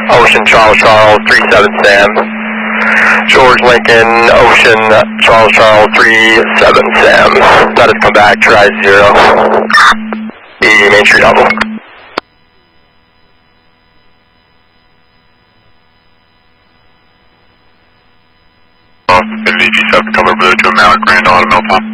Ocean, Charles, 37 Sam. George Lincoln, Ocean, Charles, 37 Sam. Let us come back, try 0. The Main Street level. Infinity G7, cover blue to Mount Grand Autumn Alpha.